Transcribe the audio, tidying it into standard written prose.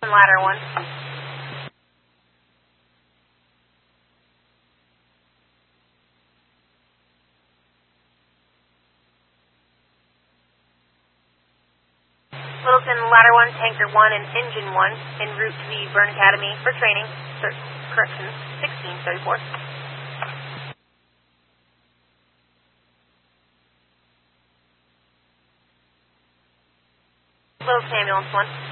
Ladder 1. Littleton Ladder 1, Tanker 1, and Engine 1 en route to the Burn Academy for training. Correction, 1634. Littleton Ambulance 1.